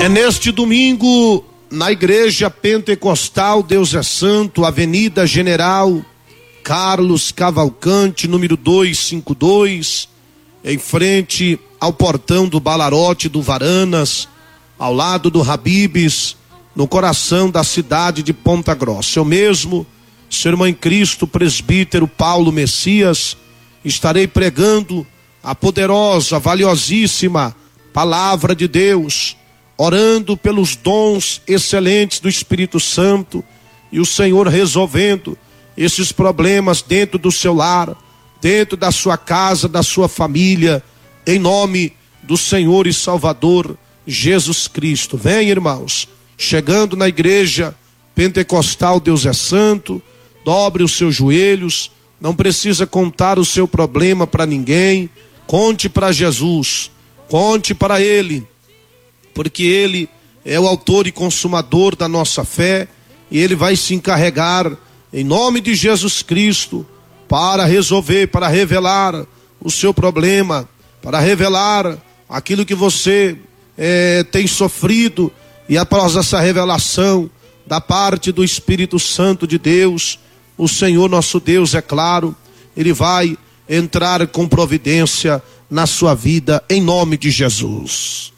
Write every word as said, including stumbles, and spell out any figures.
É neste domingo, na Igreja Pentecostal Deus é Santo, Avenida General Carlos Cavalcante, número duzentos e cinquenta e dois, em frente ao portão do Balarote do Varanas, ao lado do Habib's, no coração da cidade de Ponta Grossa. Eu mesmo, seu irmão em Cristo, presbítero Paulo Messias, estarei pregando a poderosa, valiosíssima palavra de Deus, orando pelos dons excelentes do Espírito Santo e o Senhor resolvendo esses problemas dentro do seu lar, dentro da sua casa, da sua família, em nome do Senhor e Salvador Jesus Cristo. Vem, irmãos, chegando na Igreja Pentecostal Deus é Santo, dobre os seus joelhos, não precisa contar o seu problema para ninguém, conte para Jesus, conte para Ele, porque Ele é o autor e consumador da nossa fé, e Ele vai se encarregar, em nome de Jesus Cristo, para resolver, para revelar o seu problema, para revelar aquilo que você é, tem sofrido, e após essa revelação da parte do Espírito Santo de Deus, o Senhor nosso Deus, é claro, Ele vai entrar com providência na sua vida, em nome de Jesus.